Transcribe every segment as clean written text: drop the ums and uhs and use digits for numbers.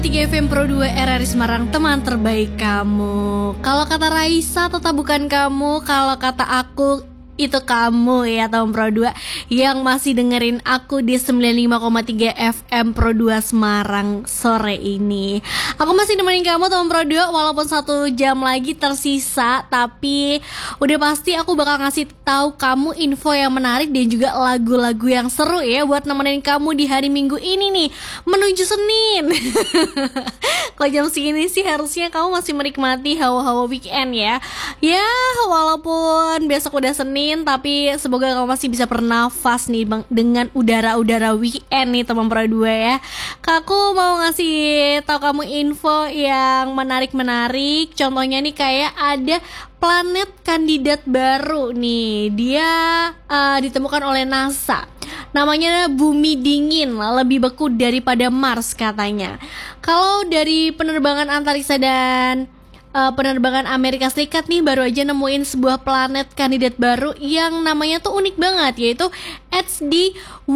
3 FM Pro 2 RRI Semarang, teman terbaik kamu. Kalau kata Raisa tetap bukan kamu, kalau kata aku itu kamu ya teman Pro 2 yang masih dengerin aku di 95,3 FM Pro 2 Semarang sore ini. Aku masih nemenin kamu teman Pro 2 walaupun 1 jam lagi tersisa, tapi udah pasti aku bakal ngasih tahu kamu info yang menarik dan juga lagu-lagu yang seru ya buat nemenin kamu di hari Minggu ini nih menuju Senin. Kalau jam segini sih harusnya kamu masih menikmati hawa-hawa weekend ya. Ya walaupun besok udah Senin, tapi semoga kamu masih bisa bernafas nih dengan udara-udara weekend nih teman Pro 2 ya. Aku mau ngasih tahu kamu info yang menarik-menarik. Contohnya nih kayak ada planet kandidat baru nih. Dia ditemukan oleh NASA. Namanya bumi dingin, lebih beku daripada Mars katanya. Kalau dari penerbangan antariksa dan penerbangan Amerika Serikat nih baru aja nemuin sebuah planet kandidat baru yang namanya tuh unik banget, yaitu HD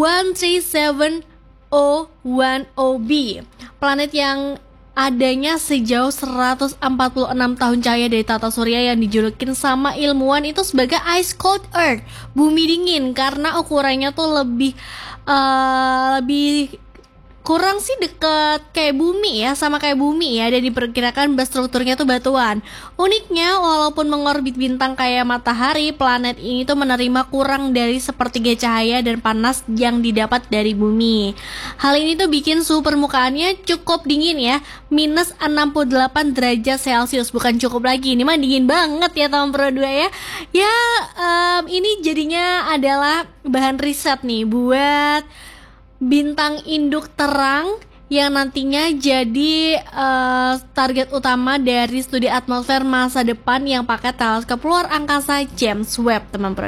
13710b. Planet yang adanya sejauh 146 tahun cahaya dari tata surya yang dijulukin sama ilmuwan itu sebagai ice cold earth, bumi dingin, karena ukurannya tuh lebih kurang sih deket kayak bumi ya, sama kayak bumi ya, dan diperkirakan strukturnya tuh batuan. Uniknya walaupun mengorbit bintang kayak matahari, planet ini tuh menerima kurang dari sepertiga cahaya dan panas yang didapat dari bumi. Hal ini tuh bikin suhu permukaannya cukup dingin ya, minus 68 derajat Celcius. Bukan cukup lagi, ini mah dingin banget ya teman Pro 2 ya. Ya ini jadinya adalah bahan riset nih buat bintang induk terang yang nantinya jadi target utama dari studi atmosfer masa depan yang pakai teleskop luar angkasa James Webb teman Pro.